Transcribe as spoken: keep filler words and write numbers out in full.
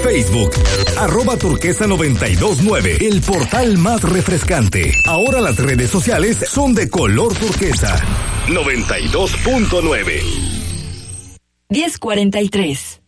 Facebook, arroba turquesa noventa y dos nueve, el portal más refrescante. Ahora las redes sociales son de color turquesa. noventa y dos punto nueve. diez cuarenta y tres.